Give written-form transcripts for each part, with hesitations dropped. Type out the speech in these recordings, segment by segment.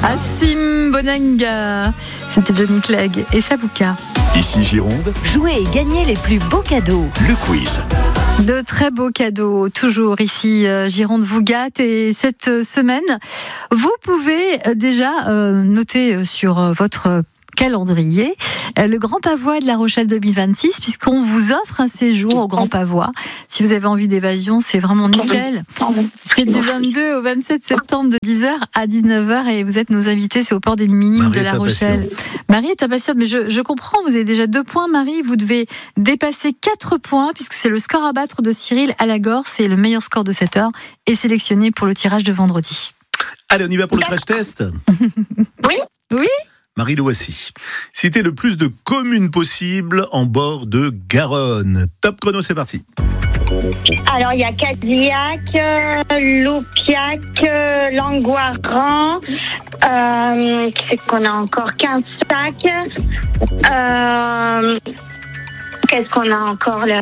Assim Bonanga. C'était Johnny Clegg et Sabuka. Ici Gironde. Jouez et gagnez les plus beaux cadeaux. Le quiz. De très beaux cadeaux, toujours ici, Gironde vous gâte. Et cette semaine, vous pouvez déjà noter sur votre calendrier le Grand Pavois de La Rochelle 2026, puisqu'on vous offre un séjour au Grand Pavois. Si vous avez envie d'évasion, c'est vraiment nickel. C'est du 22 au 27 septembre de 10h à 19h et vous êtes nos invités, c'est au port des Minimes de La Rochelle. Marie est impatiente, mais je comprends, vous avez déjà 2 points, Marie. Vous devez dépasser 4 points, puisque c'est le score à battre de Cyril Alagor. C'est le meilleur score de cette heure et sélectionné pour le tirage de vendredi. Allez, on y va pour le crash test. Oui. Marie, le voici. Citez le plus de communes possibles en bord de Garonne. Top chrono, c'est parti. Alors, il y a Cadillac, Loupiac, Langoiran, qu'est-ce qu'on a encore? Quinsac. Qu'est-ce qu'on a encore là?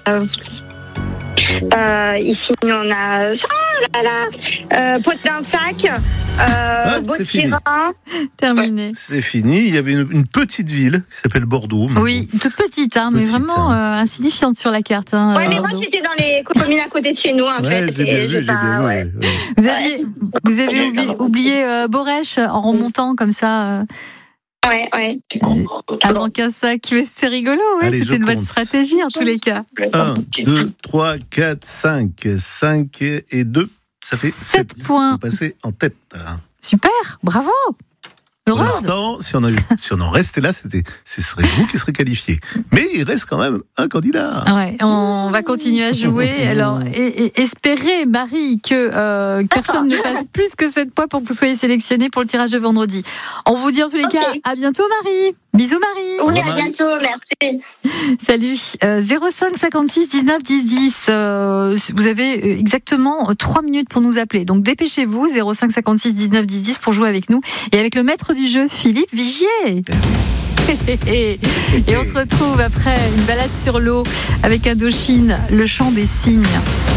Ici, on a... Potin-Sac, c'est fini. Terminé. C'est fini. Il y avait une petite ville qui s'appelle Bordeaux. Oui, toute petite, mais vraiment insignifiante sur la carte. Oui, mais moi, j'étais dans les communes à côté de chez nous. En fait. J'ai bien vu. Ouais. Vous avez oublié Borèche en remontant comme ça. Ouais. Avant qu'un sac, c'est rigolo, Allez, c'était une bonne stratégie en tous les cas. 1, 2, 3, 4, 5. 5 et 2, ça fait 7 points. Vous passez en tête. Super, bravo. Pour l'instant, si on en restait là, ce serait vous qui serez qualifié. Mais il reste quand même un candidat. Ouais, on va continuer à jouer. Alors, espérez, Marie, que personne ne fasse plus que 7 points pour que vous soyez sélectionné pour le tirage de vendredi. On vous dit en tous les cas, à bientôt, Marie. Bisous, Marie. Oui, à bientôt, merci. Salut. 05 56 19 10 10. Vous avez exactement 3 minutes pour nous appeler. Donc, dépêchez-vous. 05 56 19 10 10 pour jouer avec nous. Et avec le maître du jeu, Philippe Vigier. Et on se retrouve après une balade sur l'eau avec Indochine, le chant des cygnes.